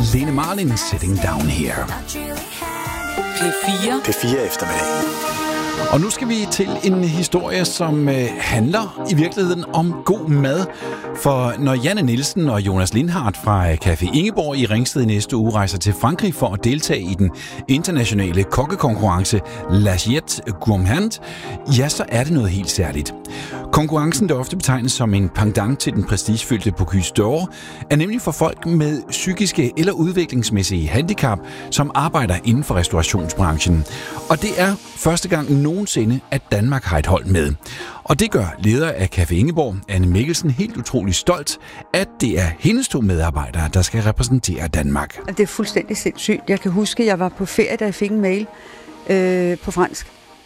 Lene Marlin, Sitting Down Here. P4 eftermiddag. Og nu skal vi til en historie, som handler i virkeligheden om god mad. For når Janne Nielsen og Jonas Lindhardt fra Café Ingeborg i Ringsted i næste uge rejser til Frankrig for at deltage i den internationale kokkekonkurrence L'Assiette Gourmand, ja, så er det noget helt særligt. Konkurrencen, der ofte betegnes som en pendant til den prestigefyldte Bocuse d'Or, er nemlig for folk med psykiske eller udviklingsmæssige handicap, som arbejder inden for restaurationsbranchen. Og det er første gang nogensinde, at Danmark har et hold med. Og det gør leder af Café Ingeborg, Anne Mikkelsen, helt utrolig stolt, at det er hendes 2 medarbejdere, der skal repræsentere Danmark. Det er fuldstændig sindssygt. Jeg kan huske, at jeg var på ferie, da jeg fik en mail på fransk.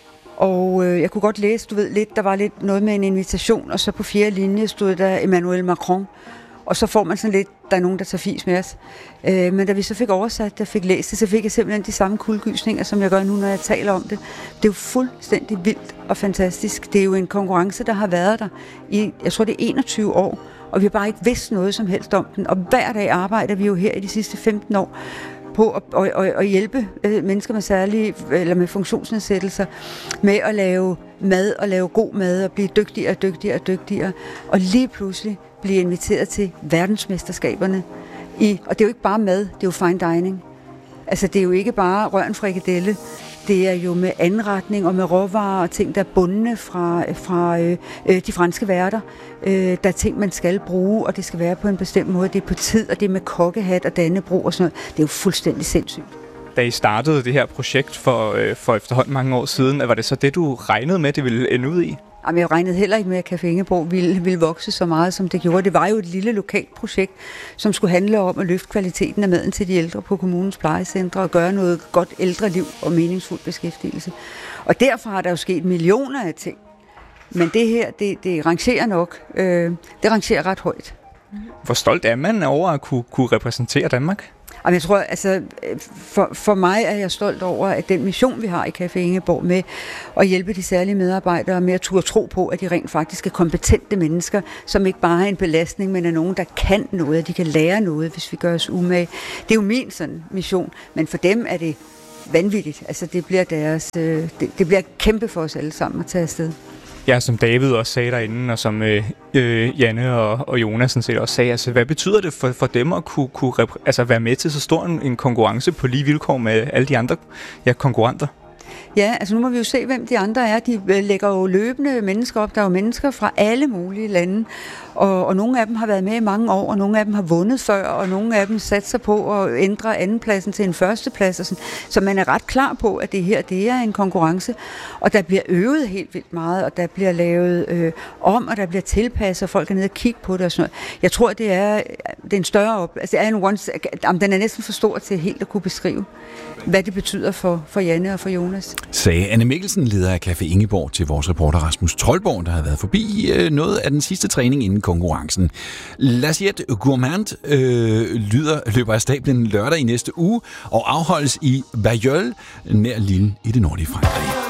Og jeg kunne godt læse, der var lidt noget med en invitation, og så på 4. linje stod der Emmanuel Macron. Og så får man sådan lidt, der er nogen, der tager fis med os. Men da vi så fik oversat, der fik læst det, så fik jeg simpelthen de samme kuldegysninger, som jeg gør nu, når jeg taler om det. Det er jo fuldstændig vildt og fantastisk. Det er jo en konkurrence, der har været der i, jeg tror det er 21 år, og vi har bare ikke vidst noget som helst om den. Og hver dag arbejder vi jo her i de sidste 15 år på at hjælpe mennesker med særlige eller med funktionsnedsættelser med at lave mad og lave god mad og blive dygtigere og dygtigere og dygtigere. Og lige pludselig blive inviteret til verdensmesterskaberne. Og det er jo ikke bare mad, det er jo fine dining. Altså det er jo ikke bare røren frikadelle. Det er jo med anretning og med råvarer og ting, der er bundne fra de franske værter. Der er ting, man skal bruge, og det skal være på en bestemt måde. Det er på tid, og det er med kokkehat og dannebrog og sådan noget. Det er jo fuldstændig sindssygt. Da I startede det her projekt for efterhånden mange år siden, var det så det, du regnede med, det ville ende ud i? Jamen, jeg regnede heller ikke med, at Café Ingeborg ville vokse så meget, som det gjorde. Det var jo et lille lokalt projekt, som skulle handle om at løfte kvaliteten af maden til de ældre på kommunens plejecentre og gøre noget godt ældreliv og meningsfuld beskæftigelse. Og derfor har der jo sket millioner af ting. Men det her, det rangerer nok. Det rangerer ret højt. Hvor stolt er man over at kunne repræsentere Danmark? Jeg tror, altså, for mig er jeg stolt over, at den mission, vi har i Café Ingeborg med at hjælpe de særlige medarbejdere med at turde tro på, at de rent faktisk er kompetente mennesker, som ikke bare er en belastning, men er nogen, der kan noget, at de kan lære noget, hvis vi gør os umage. Det er jo min sådan mission, men for dem er det vanvittigt. Altså, det bliver kæmpe for os alle sammen at tage afsted. Ja, som David også sagde derinde, og som Janne og Jonas sådan set også sagde, altså hvad betyder det for dem at kunne være med til så stor en konkurrence på lige vilkår med alle de andre konkurrenter? Ja, altså nu må vi jo se, hvem de andre er. De lægger jo løbende mennesker op. Der er jo mennesker fra alle mulige lande, og nogle af dem har været med i mange år, og nogle af dem har vundet før, og nogle af dem satser på at ændre andenpladsen til en førsteplads. Og sådan. Så man er ret klar på, at det her det er en konkurrence, og der bliver øvet helt vildt meget, og der bliver lavet om, og der bliver tilpasset, og folk er nede og kigge på det og sådan noget. Jeg tror, det er en større den er næsten for stor til helt at kunne beskrive, hvad det betyder for Janne og for Jonas. Sagde Anne Mikkelsen, leder af Café Ingeborg, til vores reporter Rasmus Troldborg, der havde været forbi noget af den sidste træning inden konkurrencen. L'Assiette Gourmand løber af stablen lørdag i næste uge og afholdes i Bailleul, nær Lille i det nordlige Frankrig.